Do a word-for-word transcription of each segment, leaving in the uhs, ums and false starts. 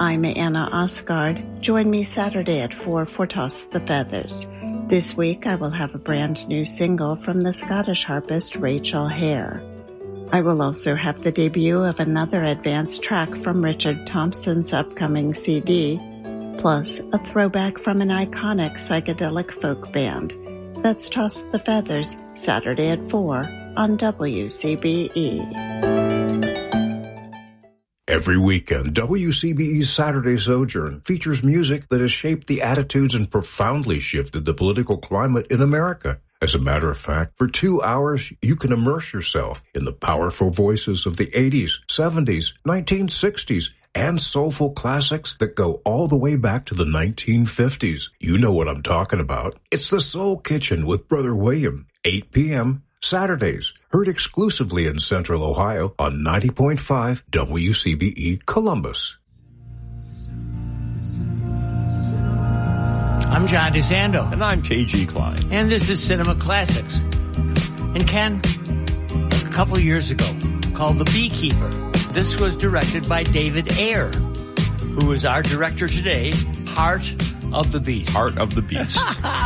I'm Anna Osgard. Join me Saturday at four for Toss the Feathers. This week I will have a brand new single from the Scottish harpist Rachel Hare. I will also have the debut of another advanced track from Richard Thompson's upcoming C D, plus a throwback from an iconic psychedelic folk band. That's Toss the Feathers, Saturday at four on W C B E. Every weekend, W C B E's Saturday Sojourn features music that has shaped the attitudes and profoundly shifted the political climate in America. As a matter of fact, for two hours, you can immerse yourself in the powerful voices of the eighties, seventies, nineteen sixties, and soulful classics that go all the way back to the nineteen fifties. You know what I'm talking about. It's the Soul Kitchen with Brother William, eight p.m., Saturdays, heard exclusively in Central Ohio on ninety point five W C B E Columbus. I'm John DeSando. And I'm K G Klein. And this is Cinema Classics. And Ken, a couple years ago, called The Beekeeper. This was directed by David Ayer, who is our director today, Heart of the Beast. Heart of the Beast.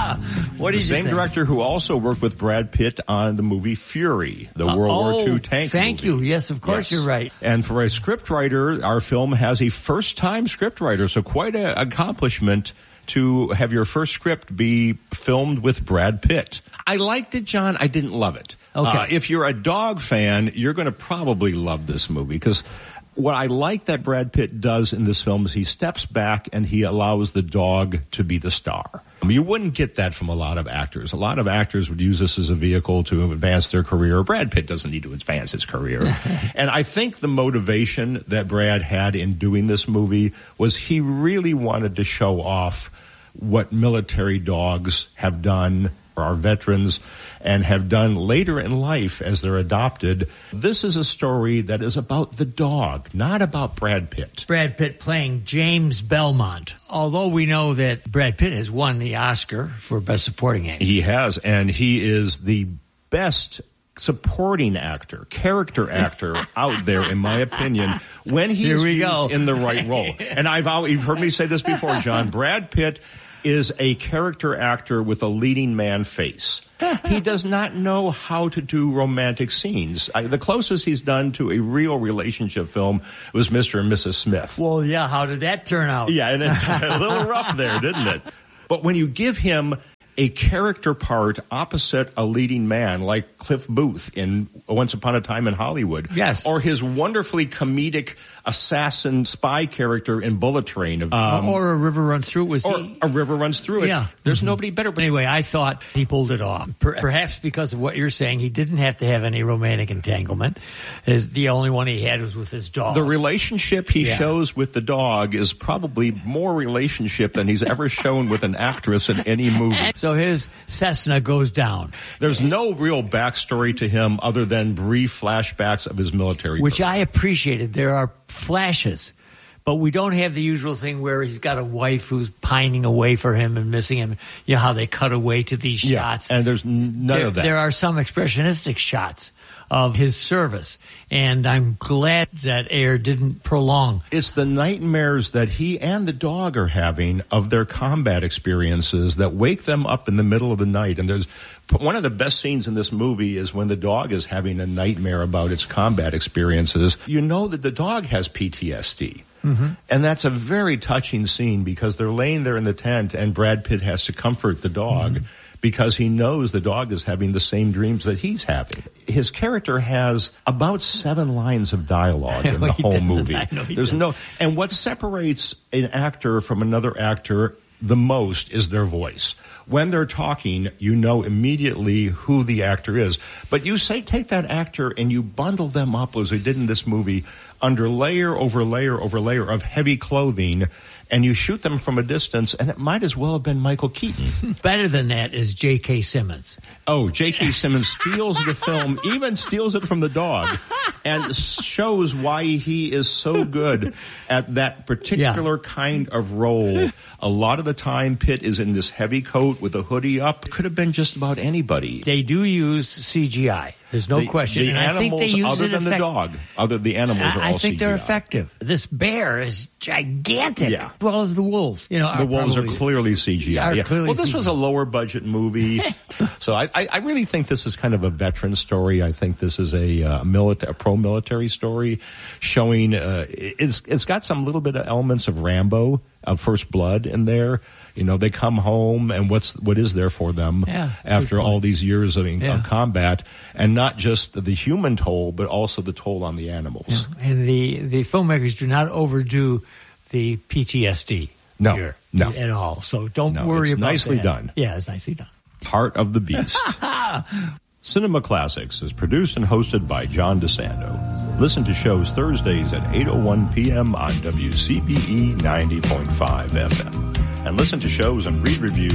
What the is same it director who also worked with Brad Pitt on the movie Fury, the uh, World oh, War Two tank thank movie. you. Yes, of course yes. You're right. And for a scriptwriter, our film has a first-time scriptwriter, so quite an accomplishment to have your first script be filmed with Brad Pitt. I liked it, John. I didn't love it. Okay. Uh, if you're a dog fan, you're going to probably love this movie because what I like that Brad Pitt does in this film is he steps back and he allows the dog to be the star. I mean, you wouldn't get that from a lot of actors. A lot of actors would use this as a vehicle to advance their career. Brad Pitt doesn't need to advance his career. And I think the motivation that Brad had in doing this movie was he really wanted to show off what military dogs have done for our veterans and have done later in life as they're adopted. This is a story that is about the dog, not about Brad Pitt. Brad Pitt playing James Belmont. Although we know that Brad Pitt has won the Oscar for Best Supporting Actor. He has, and he is the best supporting actor, character actor out there, in my opinion, when he's Here we used go. in the right role. And I've always, you've heard me say this before, John. Brad Pitt is a character actor with a leading man face. He does not know how to do romantic scenes. I, the closest he's done to a real relationship film was Mister and Missus Smith. Well, yeah, how did that turn out? Yeah, and it's a little rough there, didn't it? But when you give him a character part opposite a leading man like Cliff Booth in Once Upon a Time in Hollywood. Yes. Or his wonderfully comedic assassin spy character in Bullet Train. Of, um, or A River Runs Through It. Was or he? A River Runs Through It. Yeah. There's mm-hmm. nobody better. But anyway, I thought he pulled it off. Per- perhaps because of what you're saying, he didn't have to have any romantic entanglement. His, the only one he had was with his dog. The relationship he yeah. shows with the dog is probably more relationship than he's ever shown with an actress in any movie. So his Cessna goes down. There's no real backstory to him other than brief flashbacks of his military Which career. I appreciated. There are flashes. But we don't have the usual thing where he's got a wife who's pining away for him and missing him. You know how they cut away to these yeah, shots. And there's none there, of that. There are some expressionistic shots of his service. And I'm glad that Ayer didn't prolong. It's the nightmares that he and the dog are having of their combat experiences that wake them up in the middle of the night. And there's one of the best scenes in this movie is when the dog is having a nightmare about its combat experiences. You know that the dog has P T S D. Mm-hmm. And that's a very touching scene because they're laying there in the tent and Brad Pitt has to comfort the dog mm-hmm. because he knows the dog is having the same dreams that he's having. His character has about seven lines of dialogue in the whole movie. There's doesn't. no, and what separates an actor from another actor the most is their voice. When they're talking, you know immediately who the actor is. But you say, take that actor and you bundle them up as we did in this movie under layer over layer over layer of heavy clothing, and you shoot them from a distance, and it might as well have been Michael Keaton. Better than that is J K. Simmons. Oh, J K. Simmons steals the film, even steals it from the dog, and shows why he is so good at that particular yeah. kind of role. A lot of the time, Pitt is in this heavy coat with a hoodie up. Could have been just about anybody. They do use C G I. There's no the, question. The and animals, I think they use other it than effect- the dog, other the animals are I all think C G I. they're effective. This bear is gigantic, Yeah. as well as the wolves. You know, The wolves are probably- clearly C G I. Are Yeah. clearly Well, this C G I. was a lower budget movie, so I, I, I really think this is kind of a veteran story. I think this is a, uh, milita- a pro-military story, showing uh, it's it's got some little bit of elements of Rambo, of First Blood in there. You know, they come home, and what's what is there for them Yeah, after all these years of, Yeah. of combat, and not just the human toll, but also the toll on the animals. And the, the filmmakers do not overdo the P T S D No, here no. at all. So don't No, worry it's about nicely that. done. Yeah, it's nicely done. Heart of the Beast. Cinema Classics is produced and hosted by John DeSando. Listen to shows Thursdays at eight oh one p.m. on W C B E ninety point five F M. And listen to shows and read reviews